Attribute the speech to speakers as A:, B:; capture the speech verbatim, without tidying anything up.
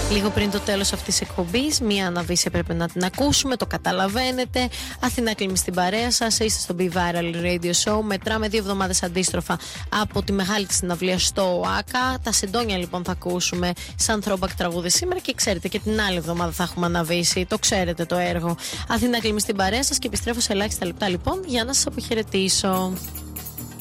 A: Λίγο πριν το τέλος αυτής της εκπομπής, μία αναβίση έπρεπε να την ακούσουμε, το καταλαβαίνετε. Αθηνά Κλίμη στην παρέα σας, είστε στο Be Viral Radio Show. Μετράμε δύο εβδομάδες αντίστροφα από τη μεγάλη της συναυλία στο ΟΑΚΑ. Τα Συντόνια λοιπόν θα ακούσουμε σαν throwback τραγούδι σήμερα και ξέρετε και την άλλη εβδομάδα θα έχουμε αναβίση. Το ξέρετε το έργο. Αθηνά Κλίμη στην παρέα σας και επιστρέφω σε ελάχιστα λεπτά λοιπόν για να σας αποχαιρετήσω.